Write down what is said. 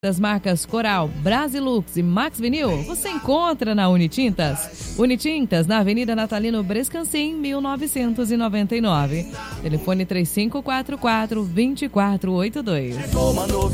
Das marcas Coral, Brasilux e Max Vinil, você encontra na Unitintas. Unitintas, na Avenida Natalino Brescancin, 1999. Telefone 3544-2482.